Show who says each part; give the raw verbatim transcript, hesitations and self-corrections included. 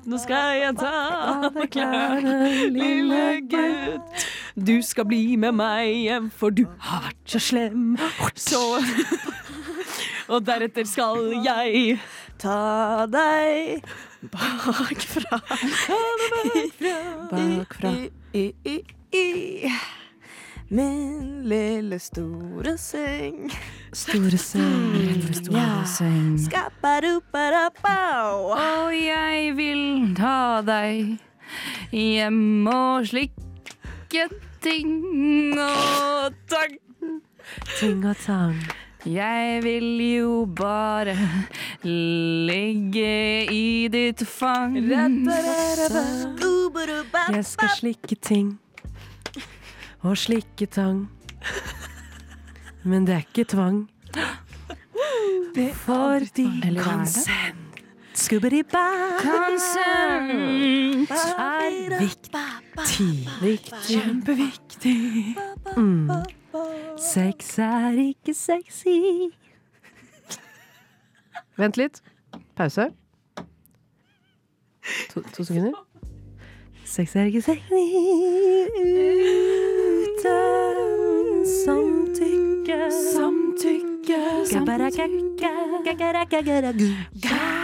Speaker 1: Nå skal jeg ta av deg klærne, lille gutt. Du skal bli med meg hjem, for du har vært så slem. Så og deretter skal jeg ta deg bakfra. Ta deg bakfra. I, i, i, i. Min lille store seng.
Speaker 2: Store seng, lille store
Speaker 1: Ja.
Speaker 2: seng.
Speaker 1: Skapparuparapau.
Speaker 2: Og jeg vil ta deg hjem og slikke ting og tang.
Speaker 1: Ting og tang.
Speaker 2: Jeg vil jo bare ligge i ditt fang.
Speaker 1: Jeg skal slikke ting og slikke tang. Men det er ikke tvang. Fordi
Speaker 2: Eller er det?
Speaker 1: konsent Skubbidi-ba
Speaker 2: Konsent
Speaker 1: er viktig. Viktig. Kjempeviktig. Mm. Sex er ikke sexy. Vent litt. Pause. To, to sekunder. Sex er ikke sexy uten samtykke. Samtykke. Samtykke.